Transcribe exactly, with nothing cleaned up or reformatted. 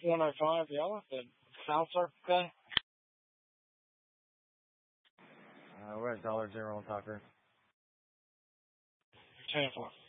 one oh five, the Elephant. South Circle K. Uh, we're at Dollar General, Tucker. ten four.